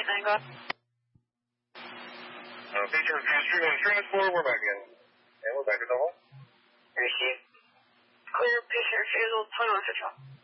thank God. Feature transport, we're back in. And we're back at the home. Receive. Clear patient refusal, 21 for 12.